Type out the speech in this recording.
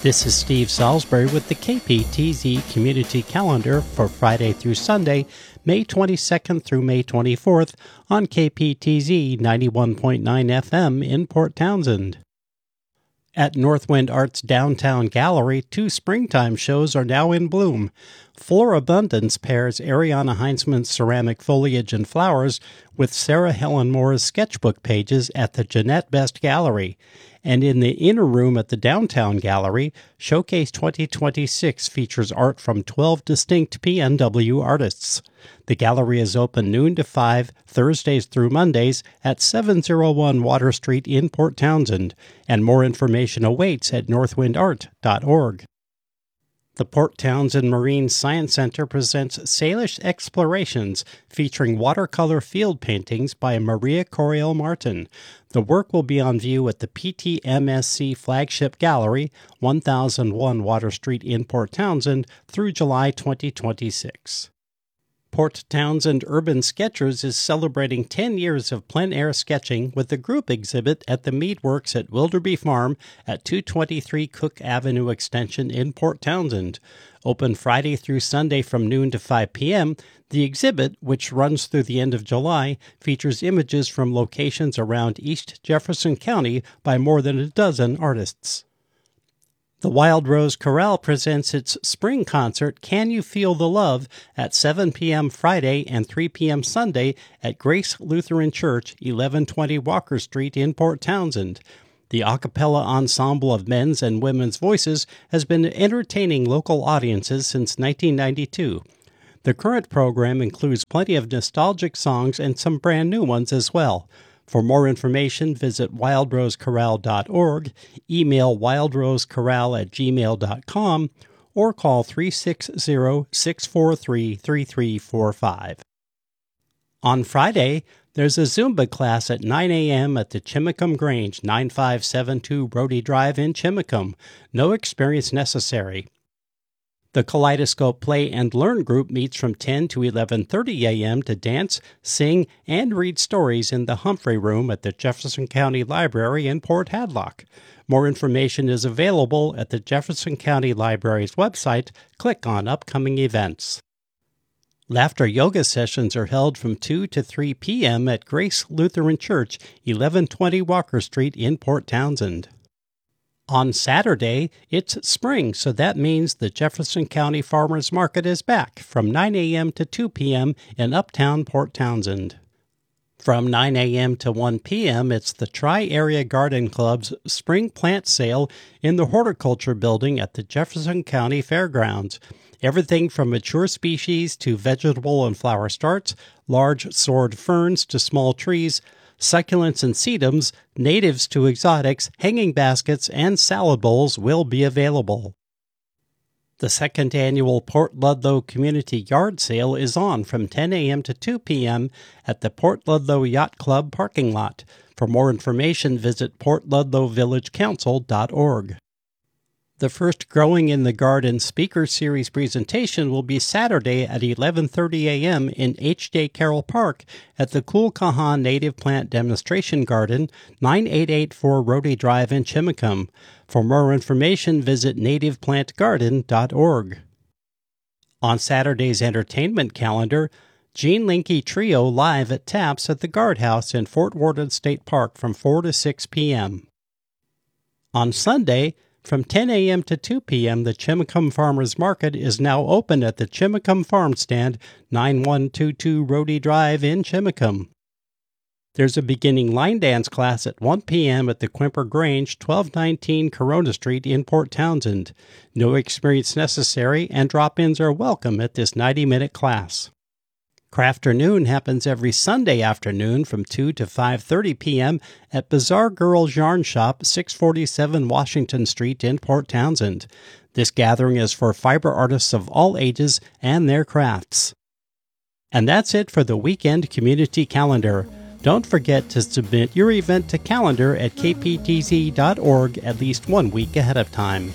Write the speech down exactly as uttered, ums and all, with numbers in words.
This is Steve Salisbury with the K P T Z Community Calendar for Friday through Sunday, May twenty-second through May twenty-fourth on K P T Z ninety-one point nine F M in Port Townsend. At Northwind Arts Downtown Gallery, two springtime shows are now in bloom. Florabundance pairs Ariana Heinzman's ceramic foliage and flowers with Sarah Helen Moore's sketchbook pages at the Jeanette Best Gallery. And in the inner room at the Downtown Gallery, Showcase twenty twenty-six features art from twelve distinct P N W artists. The gallery is open noon to five, Thursdays through Mondays, at seven oh one Water Street in Port Townsend, and more information awaits at northwind art dot org. The Port Townsend Marine Science Center presents Salish Explorations, featuring watercolor field paintings by Maria Coriel Martin. The work will be on view at the P T M S C Flagship Gallery, one thousand one Water Street in Port Townsend, through July twenty twenty-six. Port Townsend Urban Sketchers is celebrating ten years of plein-air sketching with a group exhibit at the Meadworks at Wilderby Farm at two twenty-three Cook Avenue Extension in Port Townsend. Open Friday through Sunday from noon to five p.m., the exhibit, which runs through the end of July, features images from locations around East Jefferson County by more than a dozen artists. The Wild Rose Chorale presents its spring concert, Can You Feel the Love, at seven p.m. Friday and three p.m. Sunday at Grace Lutheran Church, eleven twenty Walker Street in Port Townsend. The a cappella ensemble of men's and women's voices has been entertaining local audiences since nineteen ninety-two. The current program includes plenty of nostalgic songs and some brand new ones as well. For more information, visit wild rose chorale dot org, email wildrosechorale at gmail dot com, or call three six zero, six four three, three three four five. On Friday, there's a Zumba class at nine a.m. at the Chimicum Grange, nine five seven two Brody Drive in Chimicum. No experience necessary. The Kaleidoscope Play and Learn group meets from ten to eleven thirty a.m. to dance, sing, and read stories in the Humphrey Room at the Jefferson County Library in Port Hadlock. More information is available at the Jefferson County Library's website. Click on Upcoming Events. Laughter yoga sessions are held from two to three p.m. at Grace Lutheran Church, eleven twenty Walker Street in Port Townsend. On Saturday, it's spring, so that means the Jefferson County Farmers Market is back from nine a.m. to two p.m. in Uptown Port Townsend. From nine a.m. to one p.m., it's the Tri-Area Garden Club's Spring Plant Sale in the Horticulture Building at the Jefferson County Fairgrounds. Everything from mature species to vegetable and flower starts, large sword ferns to small trees, succulents and sedums, natives to exotics, hanging baskets, and salad bowls will be available. The second annual Port Ludlow Community Yard Sale is on from ten a.m. to two p.m. at the Port Ludlow Yacht Club parking lot. For more information, visit port ludlow village council dot org. The first Growing in the Garden Speaker Series presentation will be Saturday at eleven thirty a.m. in H J. Carroll Park at the Cool-Cahan Native Plant Demonstration Garden, nine eight eight four Rody Drive in Chimicum. For more information, visit native plant garden dot org. On Saturday's entertainment calendar, Gene Linke Trio live at Taps at the Guardhouse in Fort Worden State Park from four to six p.m. On Sunday, from ten a.m. to two p.m., the Chimicum Farmers Market is now open at the Chimicum Farm Stand, nine one two two Rody Drive in Chimicum. There's a beginning line dance class at one p.m. at the Quimper Grange, twelve nineteen Corona Street in Port Townsend. No experience necessary, and drop-ins are welcome at this ninety-minute class. Crafternoon happens every Sunday afternoon from two to five thirty p.m. at Bizarre Girls Yarn Shop, six forty-seven Washington Street in Port Townsend. This gathering is for fiber artists of all ages and their crafts. And that's it for the Weekend Community Calendar. Don't forget to submit your event to calendar at k p t z dot org at least one week ahead of time.